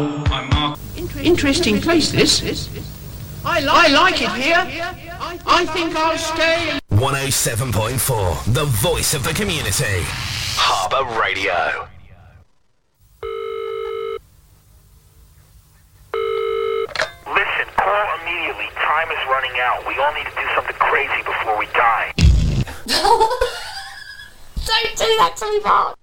I'm Mark. Interesting place, this. I like it here. I think I'll stay. 107.4, the voice of the community. Harbour Radio. Listen, call immediately. Time is running out. We all need to do something crazy before we die. Don't do that to me, Mark.